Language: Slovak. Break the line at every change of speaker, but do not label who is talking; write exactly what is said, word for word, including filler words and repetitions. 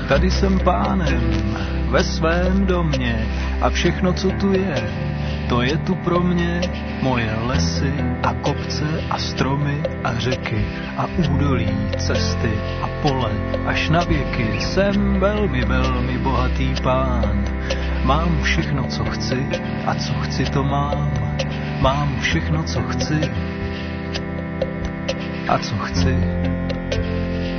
Tady jsem pánem ve svém domě a všechno, co tu je, to je tu pro mě. Moje lesy a kopce a stromy a řeky a údolí, cesty a pole až na věky. Jsem velmi, velmi bohatý pán. Mám všechno, co chci a co chci, to mám. Mám všechno, co chci a co chci,